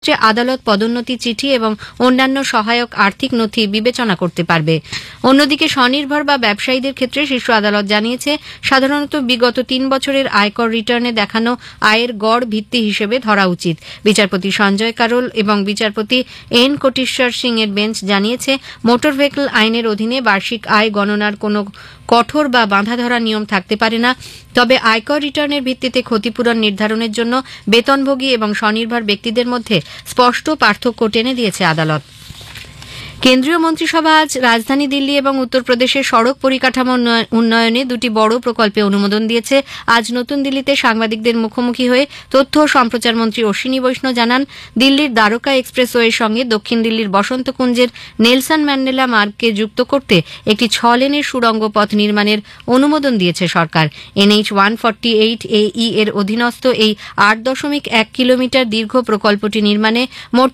ক্ষেত্রে আদালত পদোন্নতি চিঠি এবং অন্যান্য সহায়ক আর্থিক নথি বিবেচনা করতে পারবে। অন্যদিকে স্বনির্ভর বা ব্যবসায়ীদের ক্ষেত্রে শীর্ষ আদালত জানিয়েছে, সাধারণত বিগত 3 বছরের আয়কর রিটার্নে দেখানো আয়ের গড় ভিত্তি হিসেবে ধরা উচিত। বিচারপতি সঞ্জয় কারোল এবং বিচারপতি এন কোটেশ্বর সিং এর বেঞ্চ জানিয়েছে, মোটর ভেহিকল আইনের অধীনে বার্ষিক আয় গণনার কোনো কঠোর বা বাঁধাধরা নিয়ম থাকতে পারে না। তবে আয়কর রিটার্নের ভিত্তিতে ক্ষতিপূরণ নির্ধারণের জন্য বেতনভোগী এবং স্বনির্ভর ব্যক্তিদের মধ্যে স্পষ্ট পার্থক্য টেনে দিয়েছে আদালত। কেন্দ্রীয় মন্ত্রিসভা আজ রাজধানী দিল্লি এবং উত্তরপ্রদেশের সড়ক পরিকাঠামো উন্নয়নে 2টি বড় প্রকল্পে অনুমোদন দিয়েছে। আজ নতুন দিল্লিতে সাংবাদিকদের মুখোমুখি হয়ে তথ্য ও সম্প্রচার মন্ত্রী অশ্বিনী বৈষ্ণব জানান, দিল্লির দ্বারকা এক্সপ্রেসওয়ের সঙ্গে দক্ষিণ দিল্লির বসন্তকুঞ্জের নেলসন ম্যান্ডেলা মার্গকে যুক্ত করতে একটি 6 লেনের সুড়ঙ্গ পথ নির্মাণের অনুমোদন দিয়েছে সরকার। NH 148 AE এর অধীনস্থ এই 8.1 কিলোমিটার দীর্ঘ প্রকল্পটি নির্মাণে মোট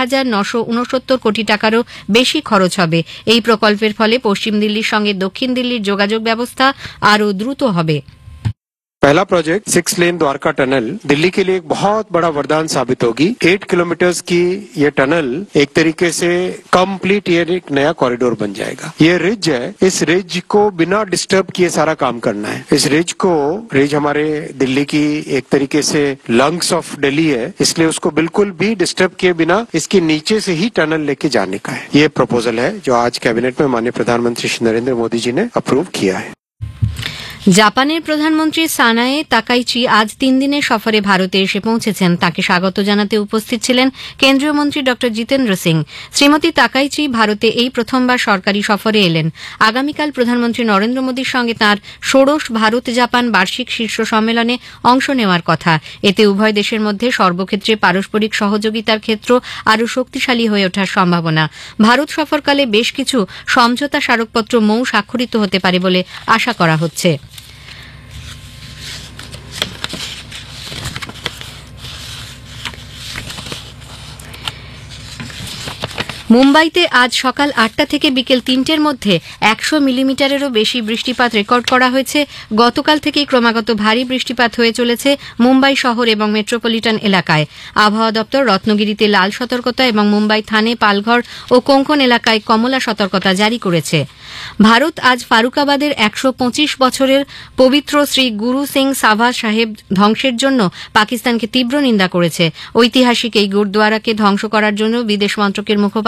6,969 কোটি টাকারও বেশি খরচ হবে। এই প্রকল্পের ফলে পশ্চিম দিল্লির সঙ্গে দক্ষিণ দিল্লির যোগাযোগ ব্যবস্থা আরও দ্রুত হবে। पहला प्रोजेक्ट 6 लेन द्वारका टनल दिल्ली के लिए एक बहुत बड़ा वरदान साबित होगी। 8 किलोमीटर की ये टनल एक तरीके से कंप्लीट ये एक नया कॉरिडोर बन जाएगा। ये रिज है, इस रिज को बिना डिस्टर्ब किए सारा काम करना है। इस रिज हमारे दिल्ली की एक तरीके से लंग्स ऑफ दिल्ली है, इसलिए उसको बिल्कुल भी डिस्टर्ब किए बिना इसके नीचे से ही टनल लेके जाने का है। ये प्रपोजल है जो आज कैबिनेट में माननीय प्रधानमंत्री श्री नरेंद्र मोदी जी ने अप्रूव किया है। জাপানের প্রধানমন্ত্রী সানায়ে তাকাইচি আজ 3 দিনের সফরে ভারতে এসে পৌঁছেছেন। তাকে স্বাগত জানাতে উপস্থিত ছিলেন কেন্দ্রীয় মন্ত্রী ড জিতেন্দ্র সিং। শ্রীমতী তাকাইচি ভারতে এই প্রথমবার সরকারি সফরে এলেন। আগামীকাল প্রধানমন্ত্রী নরেন্দ্র মোদীর সঙ্গে তাঁর ষোড়শ ভারত জাপান বার্ষিক শীর্ষ সম্মেলনে অংশ নেওয়ার কথা। এতে উভয় দেশের মধ্যে সর্বক্ষেত্রে পারস্পরিক সহযোগিতার ক্ষেত্র আরও শক্তিশালী হয়ে ওঠার সম্ভাবনা। ভারত সফরকালে বেশ কিছু সমঝোতা স্মারকপত্র স্বাক্ষরিত হতে পারে বলে আশা করা হচ্ছে। মুম্বাইতে আজ সকাল 8টা থেকে বিকেল 3টের মধ্যে 100 মিলিমিটারেরও বেশি বৃষ্টিপাত রেকর্ড করা হয়েছে। গতকাল থেকেই ক্রমাগত ভারী বৃষ্টিপাত হয়ে চলেছে মুম্বাই শহর এবং মেট্রোপলিটন এলাকায়। আবহাওয়া দপ্তর রত্নগিরিতে লাল সতর্কতা এবং মুম্বাই থানে, পালঘর ও কোঙ্কন এলাকায় কমলা সতর্কতা জারি করেছে। ভারত আজ ফারুকাবাদের 125 বছরের পবিত্র শ্রী গুরু সিং সাভা সাহেব ধ্বংসের জন্য পাকিস্তানকে তীব্র নিন্দা করেছে। ঐতিহাসিক এই গুরুদ্বারাকে ধ্বংস করার জন্য বিদেশ মন্ত্রকের মুখপাত্র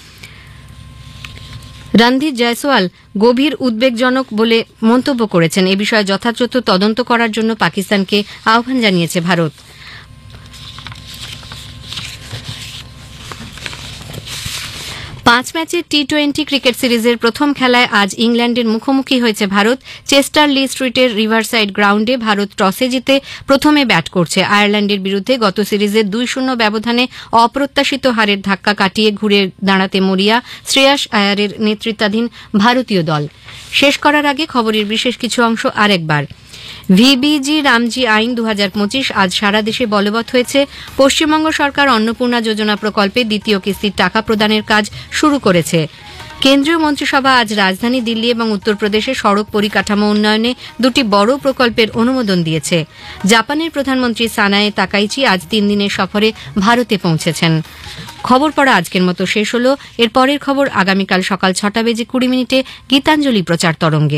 রণধীর জয়সওয়াল গভীর উদ্বেগজনক বলে মন্তব্য করেছেন। এ বিষয়ে যথাযথ তদন্ত করার জন্য পাকিস্তানকে আহ্বান জানিয়েছে ভারত। 5 ম্যাচের টি-20 ক্রিকেট সিরিজের প্রথম খেলায় আজ ইংল্যান্ডের মুখোমুখি হয়েছে ভারত। চেস্টার লি স্ট্রিটের রিভারসাইড গ্রাউন্ডে ভারত টসে জিতে প্রথমে ব্যাট করছে। আয়ারল্যান্ডের বিরুদ্ধে গত সিরিজে 2-0 ব্যবধানে অপ্রত্যাশিত হারের ধাক্কা কাটিয়ে ঘুরে দাঁড়াতে মরিয়া শ্রেয়াস আয়ারের নেতৃত্বাধীন ভারতীয় দল। শেষ করার আগে খবরের বিশেষ কিছু অংশ আরেকবার। ভিবিজি রামজি আইন 2025 আজ সারা দেশে বলবৎ হয়েছে। পশ্চিমবঙ্গ সরকার অন্নপূর্ণা যোজনা প্রকল্পে দ্বিতীয় কিস্তির টাকা প্রদানের কাজ শুরু করেছে। কেন্দ্রীয় মন্ত্রিসভা আজ রাজধানী দিল্লি এবং উত্তরপ্রদেশে সড়ক পরিকাঠামো উন্নয়নে 2টি বড় প্রকল্পের অনুমোদন দিয়েছে। জাপানের প্রধানমন্ত্রী সানায়ে তাকাইচি আজ 3 দিনের সফরে ভারতে পৌঁছেছেন। খবর পড়া আজকের মতো শেষ হল। এর পরের খবর আগামীকাল সকাল 6:20 গীতাঞ্জলি প্রচার তরঙ্গে।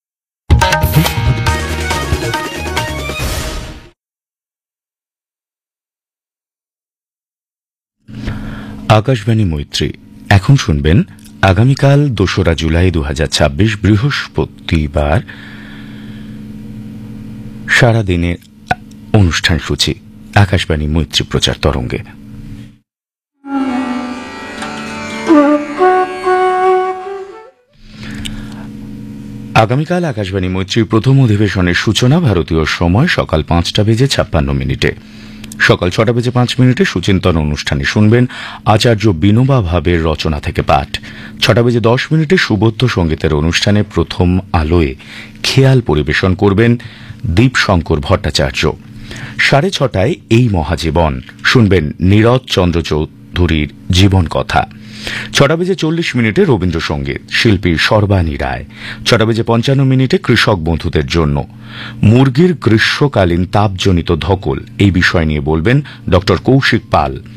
আকাশবাণী মৈত্রী। এখন শুনবেন আগামীকাল 2রা জুলাই 2026 বৃহস্পতিবার সারাদিনের অনুষ্ঠান সূচি আকাশবাণী মৈত্রী প্রচার তরঙ্গে। আগামীকাল আকাশবাণী মৈত্রীর প্রথম অধিবেশনের সূচনা ভারতীয় সময় সকাল 5:56 সকাল 6:05 সুচিন্তন অনুষ্ঠানে শুনবেন আচার্য বিনোবা ভাবের রচনা থেকে পাঠ। 6:10 সুবোধ্য সঙ্গীতের অনুষ্ঠানে প্রথম আলোয় খেয়াল পরিবেশন করবেন দীপশঙ্কর ভট্টাচার্য। 6:30 এই মহাজীবন শুনবেন নীরজ চন্দ্র চৌধুরীর জীবন কথা। 6:40 রবীন্দ্রসঙ্গীত শিল্পী সর্বাণী রায়। 6:55 কৃষক বন্ধুদের জন্য মুরগির গ্রীষ্মকালীন তাপজনিত ধকল এই বিষয় নিয়ে বলবেন ড কৌশিক পাল।